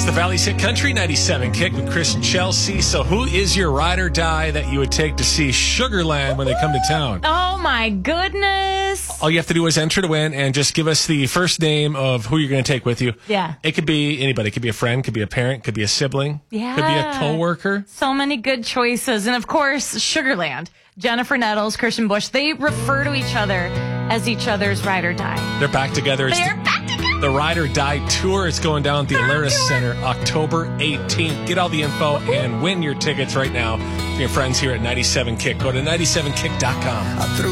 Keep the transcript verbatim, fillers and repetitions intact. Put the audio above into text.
It's the Valley's Hit Country ninety-seven Kick with Chris and Chelsea. So who is your ride or die that you would take to see Sugarland when they come to town? Oh, my goodness. All you have to do is enter to win and just give us the first name of who you're going to take with you. Yeah. It could be anybody. It could be a friend, could be a parent, could be a sibling, Yeah. could be a coworker. So many good choices. And, of course, Sugarland. Jennifer Nettles, Christian Busch, they refer to each other as each other's ride or die. They're back together. It's They're the, back together. the Ride or Die Tour is going down at the Alaris Center October eighteenth. Get all the info and win your tickets right now from your friends here at ninety-seven Kick. Go to ninety-seven kick dot com.